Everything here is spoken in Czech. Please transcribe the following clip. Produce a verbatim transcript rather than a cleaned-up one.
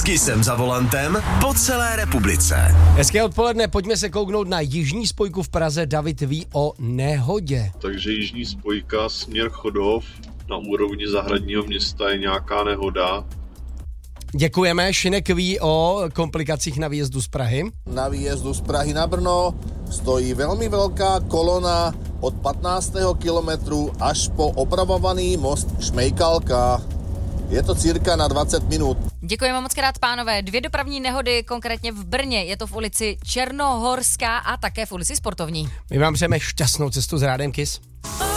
S Kissem za volantem po celé republice. Hezké odpoledne, pojďme se kouknout na jižní spojku v Praze. David ví o nehodě. Takže jižní spojka směr Chodov na úrovni Zahradního města je nějaká nehoda. Děkujeme. Šinek ví o komplikacích na výjezdu z Prahy. Na výjezdu z Prahy na Brno stojí veľmi veľká kolona od patnásteho kilometru až po opravovaný most Šmejkalka. Je to cirka na dvacet minut. Děkujeme moc krát, pánové. Dvě dopravní nehody, konkrétně v Brně. Je to v ulici Černohorská a také v ulici Sportovní. My vám přejeme šťastnou cestu s Rádiem Kiss.